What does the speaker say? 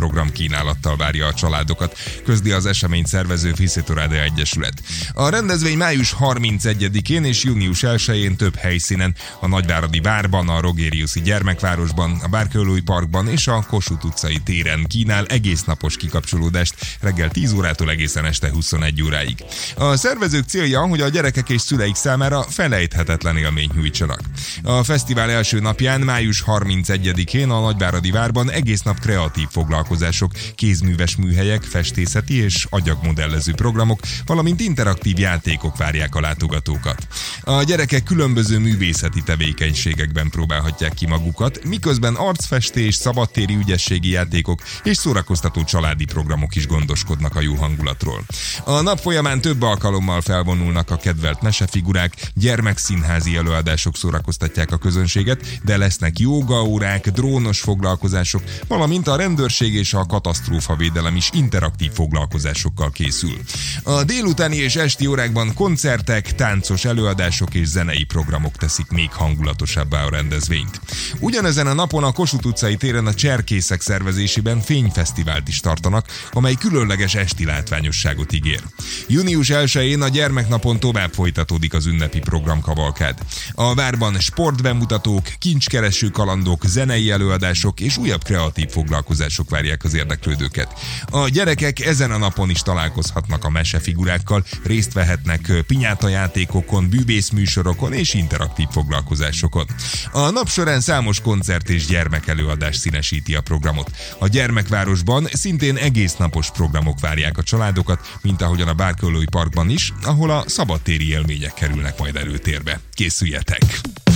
program kínálattal várja a családokat, közli az esemény szervező Fiszitorada Egyesület. A rendezvény május 31-én és június 1-én több helyszínen, a Nagyváradi Várban, a Rogériuszi Gyermekvárosban, a Bárkőlői Parkban és a Kossuth utcai téren kínál egésznapos kikapcsolódást reggel 10 órától egészen este 21 óráig. A szervezők célja, hogy a gyerekek és szüleik számára felejthetetlen élményt nyújtsanak. A fesztivál első napján, május 31-én a Nagyváradi Várban egész nap kreatív foglalkozások, kézműves műhelyek, festészeti és agyagmodellező programok, valamint interaktív játékok várják a látogatókat. A gyerekek különböző művészeti tevékenységekben próbálhatják ki magukat, miközben arcfestés, szabadtéri ügyességi játékok és szórakoztató családi programok is gondoskodnak a jó hangulatról. A nap folyamán több alkalommal felvonulnak a kedvelt mesefigurák, gyermekszínházi előadások szórakoztatják a közönséget, de lesznek jógaórák, drónos foglalkozások, valamint a rendőrség és a katasztrófavédelem is interaktív foglalkozásokkal készül. A délutáni és esti órákban koncertek, táncos előadások és zenei programok teszik még hangulatosabbá a rendezvényt. Ugyanezen a napon a Kossuth utcai téren a Cserkészek szervezésében fényfesztivált is tartanak, amely különleges esti látványosságot ígér. Június 1-én a gyermeknapon tovább folytatódik az ünnepi programkavalkád. A várban sportbemutatók, kincskereső kalandok, zenei előadások és újabb kreatív foglalkozások várják az érdeklődőket. A gyerekek ezen a napon is találkozhatnak a mesefigurákkal, részt vehetnek pinyátajátékokon, bűvészműsorokon és interaktív foglalkozásokon. A nap során számos koncert és gyermekelőadás színesíti a programot. A Gyermekvárosban szintén egésznapos programok várják a családokat, mint ahogyan a Bárkőlői Parkban is, ahol a szabadtéri élmények kerülnek majd előtérbe. Készüljetek!